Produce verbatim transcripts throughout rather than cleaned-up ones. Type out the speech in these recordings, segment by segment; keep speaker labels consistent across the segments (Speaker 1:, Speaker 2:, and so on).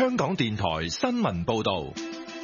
Speaker 1: 香港電台新聞報道。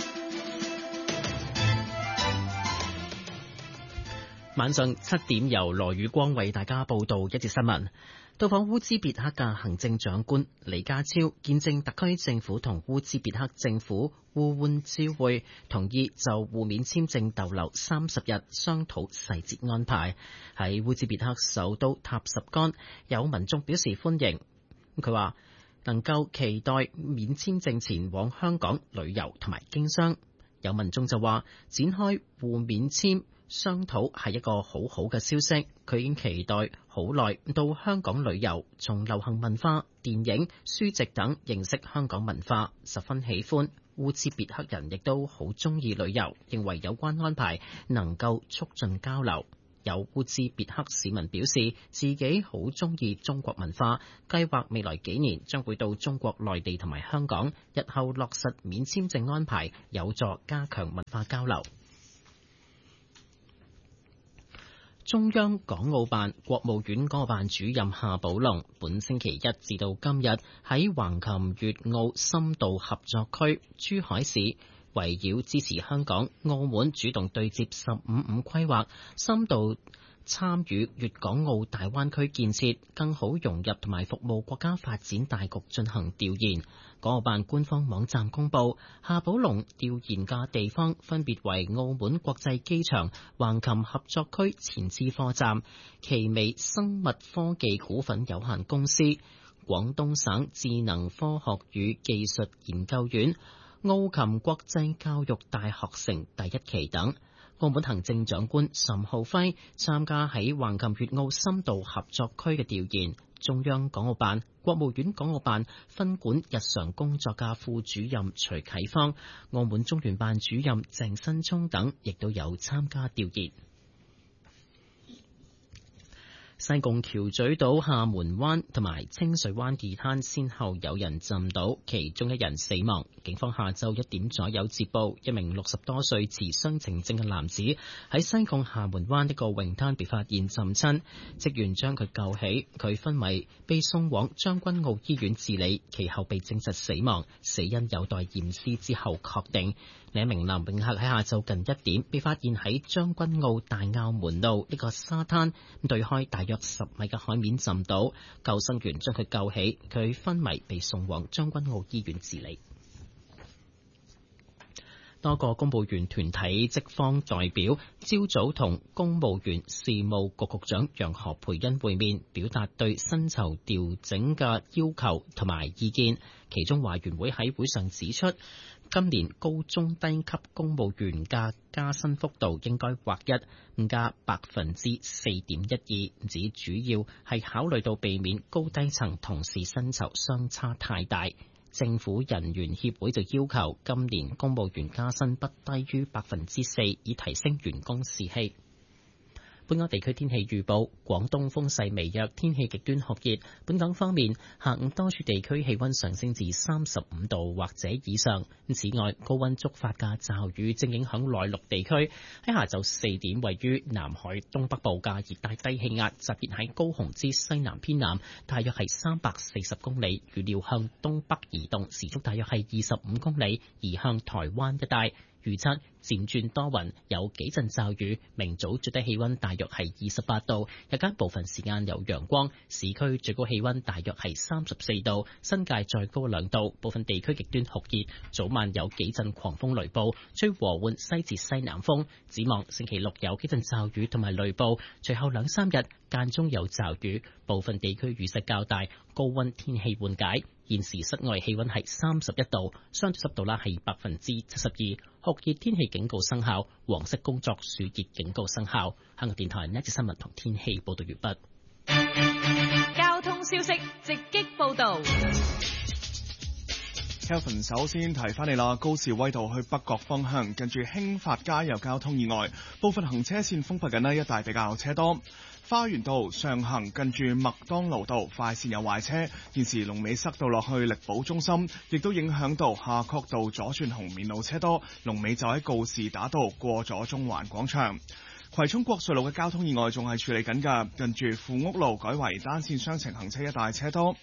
Speaker 2: 晚上七點由羅宇光為大家報道一節新聞。到訪烏茲別克嘅行政長官李家超見證特區政府同烏茲別克政府互換照會，同意就互免簽證逗留三十日商討細節安排。喺烏茲別克首都塔什干，有民眾表示歡迎。佢話能夠期待免簽證前往香港旅遊同埋經商。有民眾就話展開互免簽商討係一個好好嘅消息，佢已經期待好耐到香港旅遊，從流行文化、電影、書籍等認識香港文化，十分喜歡。烏茲別克人亦都好中意旅遊，認為有關安排能夠促進交流。有烏茲別克市民表示自己好中意中國文化，計劃未來幾年將會到中國內地同埋香港，日後落實免簽證安排，有助加強文化交流。中央港澳辦國務院港澳辦主任夏寶龍本星期一至到今日喺橫琴粵澳深度合作區珠海市，圍繞支持香港、澳門主動對接十五五規劃，深度參與粵港澳大灣區建設，更好融入同埋服務國家發展大局進行調研。港澳辦官方網站公佈，夏寶龍調研嘅地方分別為澳門國際機場、橫琴合作區前置貨站、奇微生物科技股份有限公司、廣東省智能科學與技術研究院、澳琴國際教育大學城第一期等。澳門行政長官岑浩輝參加喺橫琴粵澳深度合作區嘅調研。中央港澳辦、國務院港澳辦分管日常工作嘅副主任徐啟芳、澳門中聯辦主任鄭新聰等亦都有參加調研。西貢橋咀島廈門灣同埋清水灣二灘先後有人浸到，其中一人死亡。警方下晝一點左右接報，一名六十多歲持雙程證嘅男子喺西貢廈門灣一個泳灘被發現浸親，職員將佢救起，佢昏迷被送往將軍澳醫院治理，其後被證實死亡，死因有待驗屍之後確定。另一名男泳客喺下晝近一點被發現喺將軍澳大坳門路一個沙灘對開大約十米嘅海面浸到，救生員將佢救起，佢昏迷被送往將軍澳醫院治理。多個公務員團體職方代表朝早同公務員事務局局長楊何蓓茵會面，表達對薪酬調整嘅要求同埋意見。其中華員會喺會上指出，今年高中低級公務員嘅加薪幅度應該劃一，加百分之四點一二，指主要係考慮到避免高低層同事薪酬相差太大。政府人員協會就要求今年公務員加薪不低於百分之四，以提升員工士氣。本港地區天氣預報，廣東風勢微弱，天氣極端酷熱。本港方面，下午多處地區氣溫上升至三十五度或者以上。此外，高溫觸發嘅驟雨正影響內陸地區。喺下晝四點，位於南海東北部嘅熱帶低氣壓集結喺高雄之西南偏南，大約係三百四十公里，預料向東北移動，時速大約係二十五公里，移向台灣一帶。預測漸轉多雲，有幾陣驟雨。明早最低氣溫大約係二十八度，日間部分時間有陽光。市區最高氣溫大約係三十四度，新界再高兩度。部分地區極端酷熱，早晚有幾陣狂風雷暴，吹和緩西至西南風。展望星期六有幾陣驟雨同埋雷暴，隨後兩三日間中有驟雨，部分地區雨勢較大，高溫天氣緩解。現時室外氣溫係三十一度，相對濕度啦係百分之七十二，酷熱天氣警告生效，黃色工作暑熱警告生效。香港電台呢一節新聞同天氣報道完畢。
Speaker 3: 交通消息直擊報道。
Speaker 4: Kelvin 首先提翻你啦，高士威道去北角方向，近住興發街有交通意外，部分行車線封閉緊呢，一帶比較車多。花園道上行近住麥當勞道快線有壞車，現時龍尾塞到落去力寶中心，亦都影響到夏慤道左轉紅棉路車多，龍尾就喺告士打道過咗中環廣場。葵涌國瑞路嘅交通意外仲係處理緊㗎，近住富屋路改為單線雙程行車一帶車多。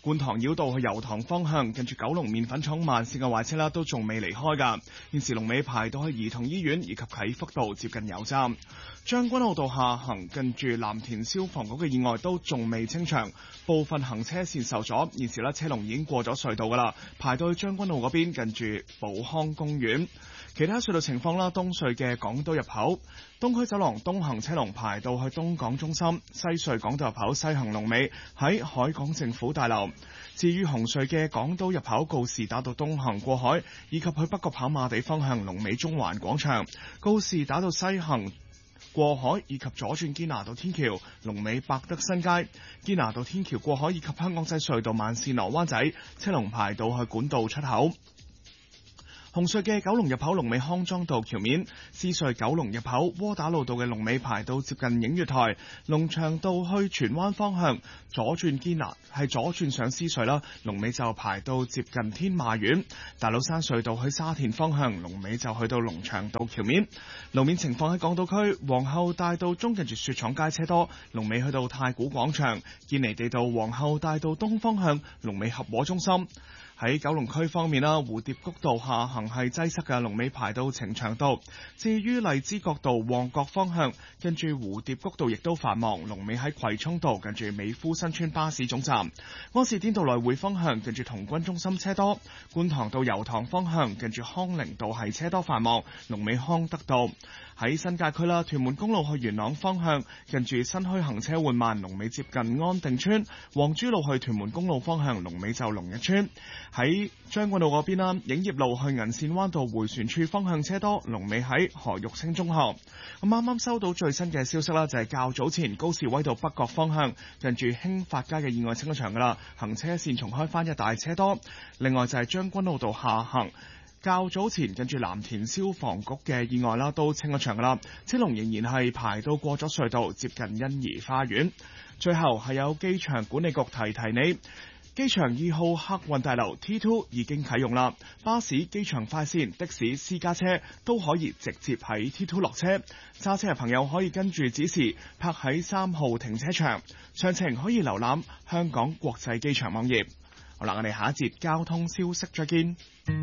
Speaker 4: 觀塘繞道去油塘方向，近住九龍麵粉廠慢線嘅壞車啦，都仲未離開㗎。現時龍尾排到去兒童醫院以及啟福道接近油站。將軍澳道下行近住藍田消防局嘅意外都仲未清場，部分行車線受阻。現時咧車龍已經過咗隧道㗎啦，排到去將軍澳嗰邊近住寶康公園。其他隧道情況啦，東隧嘅港島入口、東區走廊東行車龍排到去東港中心，西隧港島入口西行龍尾喺海港政府大樓。至於紅隧嘅港島入口告士打道東行過海，以及去北角跑馬地方向龍尾中環廣場，告士打道西行過海以及左轉堅拿道天橋，龍尾百德新街；堅拿道天橋過海以及香港仔隧道慢線落灣仔，車龍排到去管道出口。紅隧嘅九龍入口龍尾康莊道橋面，獅隧九龍入口窩打老道嘅龍尾排到接近映月台，龍翔道去荃灣方向左轉堅拿係左轉上獅隧啦，龍尾就排到接近天馬苑。大老山隧道去沙田方向龍尾就去到龍翔道橋面。路面情況喺港島區皇后大道中近住雪廠街車多，龍尾去到太古廣場。堅尼地道皇后大道東方向龍尾合和中心。喺九龍區方面啦，蝴蝶谷道下行係擠塞嘅，龍尾排到呈祥道。至於荔枝角道旺角方向，跟住蝴蝶谷道亦都繁忙，龍尾喺葵涌道近住美孚新村巴士總站。柯士甸道來回方向近住童軍中心車多。觀塘道油塘方向近住康寧道係車多繁忙，龍尾康德道。喺新界區啦，屯門公路去元朗方向近住新墟行車緩慢，龍尾接近安定村。黃珠路去屯門公路方向龍尾就龍日村。喺將軍澳嗰邊啦，影業路去銀線灣道迴旋處方向車多，龍尾喺何玉清中學。咁啱啱收到最新嘅消息啦，就係較早前高士威道北角方向近住興發街嘅意外清咗場噶啦，行車線重開翻一大車多。另外就係將軍澳道下行，較早前近住藍田消防局嘅意外啦，都清咗場噶啦，車龍仍然係排到過咗隧道，接近欣怡花園。最後係有機場管理局提提你。機場二號客運大樓 T 二 已經啟用啦，巴士、機場快線、的士、私家車都可以直接喺 T 二落車。揸車嘅朋友可以跟住指示泊喺三號停車場。詳情可以瀏覽香港國際機場網頁。好啦，我哋下一節交通消息再見。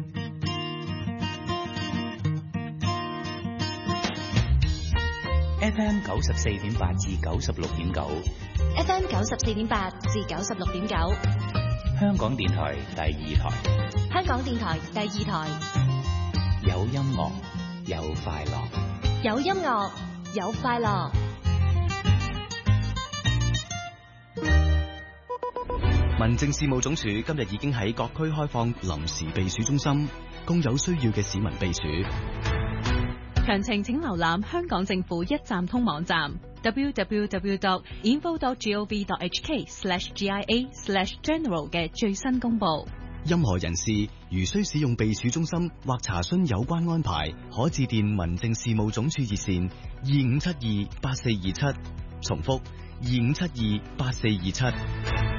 Speaker 5: F M 九十四點八至九十六點九
Speaker 3: ，F M 九十四點八至九十六點九，
Speaker 5: 香港電台第二台，
Speaker 3: 香港電台第二台，
Speaker 5: 有音樂，有快樂，
Speaker 3: 有音樂，有快樂。
Speaker 6: 民政事務總署今日已經喺各區開放臨時避暑中心，供有需要嘅市民避暑。
Speaker 3: 詳情請瀏覽香港政府一站通網站 double-u double-u double-u dot info dot gov dot h k slash g i a slash general 嘅最新公佈。
Speaker 6: 任何人士如需使用避暑中心或查詢有關安排，可致電民政事務總署熱線二五七二八四二七，重複二五七二八四二七。